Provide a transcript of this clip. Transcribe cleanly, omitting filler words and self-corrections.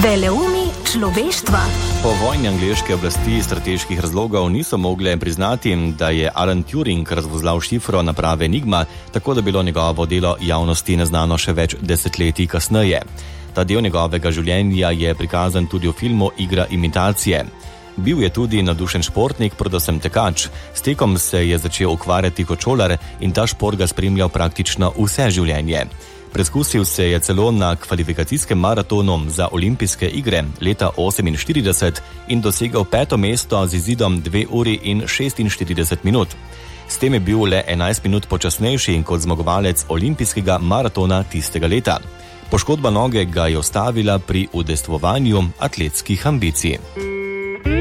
Veleumi človeštva. Po vojni angleške oblasti iz strateških razlogov niso mogle priznati, da je Alan Turing razvozlal šifro naprave Enigma, tako da bilo njegovo delo javnosti neznano še več desetletij kasneje. Ta del njegovega življenja je prikazan tudi v filmu Igra imitacije. Bil je tudi navdušen športnik, predvsem tekač. S tekom se je začel ukvarjati kot šolar in ta šport ga spremljal praktično vse življenje. Preskusil se je celo na kvalifikacijskem maratonu za olimpijske igre leta 1948 in dosegel 5. mesto z izidom 2 uri in 46 minut. S tem je bil le 11 minut počasnejši kot zmagovalec olimpijskega maratona tistega leta. Poškodba noge ga je ustavila pri udejstvovanju atletskih ambicij.